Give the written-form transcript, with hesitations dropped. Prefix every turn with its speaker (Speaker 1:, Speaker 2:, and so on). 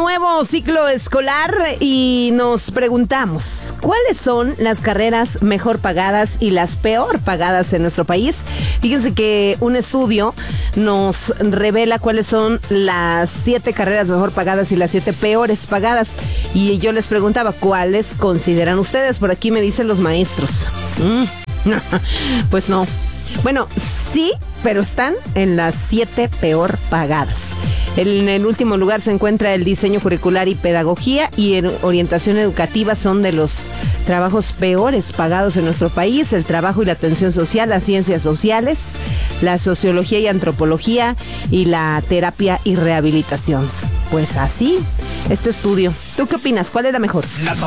Speaker 1: nuevo ciclo escolar y nos preguntamos, ¿cuáles son las carreras mejor pagadas y las peor pagadas en nuestro país? Fíjense que un estudio nos revela cuáles son las 7 carreras mejor pagadas y las 7 peores pagadas. Y yo les preguntaba, ¿cuáles consideran ustedes? Por aquí me dicen los maestros. Pues no. Bueno, sí, pero están en las 7 peor pagadas. En el último lugar se encuentra el diseño curricular y pedagogía, y en orientación educativa son de los trabajos peores pagados en nuestro país: el trabajo y la atención social, las ciencias sociales, la sociología y antropología y la terapia y rehabilitación. Pues así, este estudio. ¿Tú qué opinas? ¿Cuál es la mejor?
Speaker 2: La